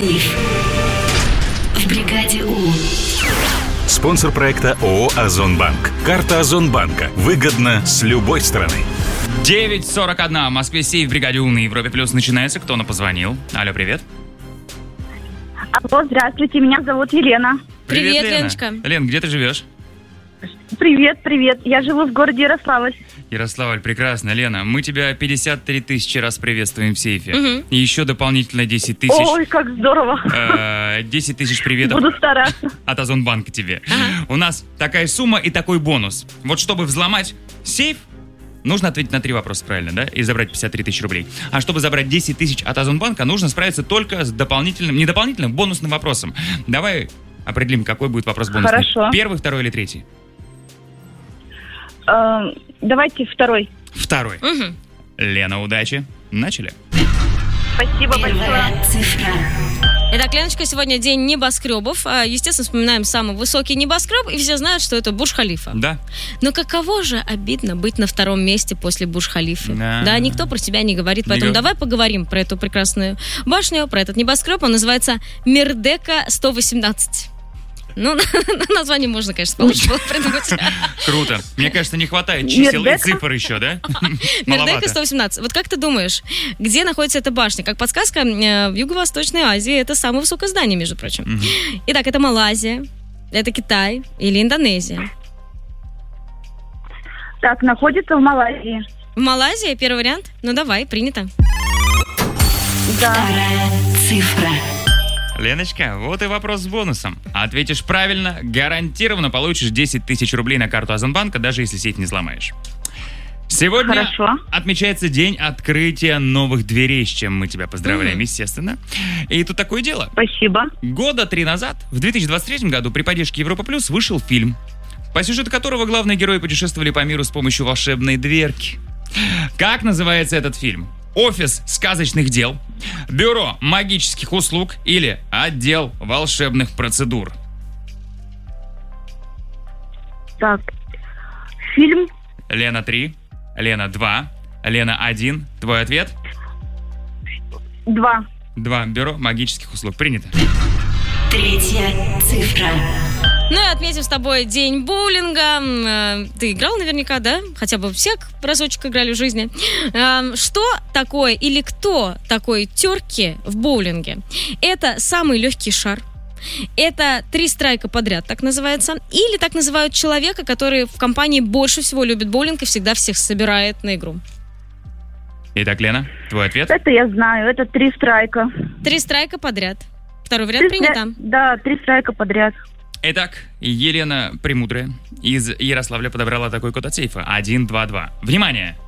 Сейф в бригаде У. Спонсор проекта ООО «Озонбанк». Карта Озонбанка. Выгодно с любой стороны. 9:41 в Москве. Сейф в бригаде У на Европе Плюс начинается. Кто нам позвонил? Алло, привет. Алло, здравствуйте, меня зовут Елена. Привет, Лена. Леночка. Лен, где ты живешь? Привет. Я живу в городе Ярославль. Ярославль, прекрасно. Лена, мы тебя 53 тысячи раз приветствуем в сейфе. И еще дополнительно 10 тысяч. Ой, как здорово. 10 тысяч приветов Буду стараться. от Озонбанка тебе. У нас такая сумма и такой бонус. Вот чтобы взломать сейф, нужно ответить на 3 вопроса правильно, да? И забрать 53 тысячи рублей. А чтобы забрать 10 тысяч от Озонбанка, нужно справиться только с бонусным вопросом. Давай определим, какой будет вопрос бонусный. Хорошо. 1, 2 или 3? Давайте второй. 2. Лена, удачи. Начали. Спасибо большое. Первая цифра. Итак, Леночка, сегодня день небоскребов. Естественно, вспоминаем самый высокий небоскреб, и все знают, что это Бурдж-Халифа. Да. Но каково же обидно быть на 2 месте после Бурдж-Халифы. Да. Никто про тебя не говорит. Поэтому давай поговорим про эту прекрасную башню, про этот небоскреб. Он называется Мирдека 118. Ну, название можно, конечно, получше было придумать. Круто. Мне кажется, не хватает чисел и цифр еще, да? Мирдека 118. Вот как ты думаешь, где находится эта башня? Как подсказка, в Юго-Восточной Азии это самое высокое здание, между прочим. Итак, это Малайзия, это Китай или Индонезия? Так, находится в Малайзии. В Малайзии первый вариант? Ну давай, принято. Да. Вторая цифра. Леночка, вот и вопрос с бонусом. Ответишь правильно, гарантированно получишь 10 тысяч рублей на карту Озонбанка, даже если сеть не взломаешь. Сегодня Хорошо. отмечается день открытия новых дверей, с чем мы тебя поздравляем, естественно. И тут такое дело. Спасибо. 3 года назад, в 2023 году, при поддержке Европа Плюс вышел фильм, по сюжету которого главные герои путешествовали по миру с помощью волшебной дверки. Как называется этот фильм? Офис сказочных дел, бюро магических услуг или отдел волшебных процедур? Так, фильм Лена 3, Лена 2, Лена 1. Твой ответ? 2. 2. Бюро магических услуг. Принято. Третья цифра. Ну и отметим с тобой день боулинга. Ты играл наверняка, да? Хотя бы все разочек играли в жизни. Что такое или кто такой терки в боулинге? Это самый легкий шар. Это 3 страйка подряд, так называется. Или так называют человека, который в компании больше всего любит боулинг и всегда всех собирает на игру. Итак, Лена, твой ответ? Это я знаю, это 3 страйка. 3 страйка подряд. Второй вариант принято. Да, 3 страйка подряд. Итак, Елена Премудрая из Ярославля подобрала такой код от сейфа. 1, 2, 2. Внимание!